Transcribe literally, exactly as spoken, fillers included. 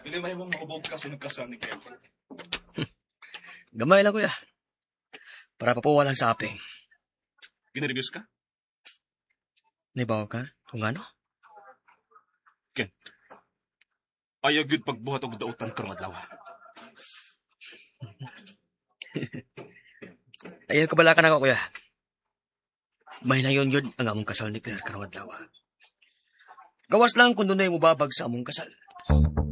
Dili may mong mahubog ka sa nagkasal ni Kel. Gamay lang, kuya. Para papuwalan sa aping. Giniribis ka? Nibaw ka? Kung ano? Ken. Ayaw gyud pagbuhat og dautan karong adlaw. Ayaw kabalakan ako, kuya. May na yun yun ang among kasal ni Claire karong adlaw. Gawas lang kung dunay mo babag sa among kasal.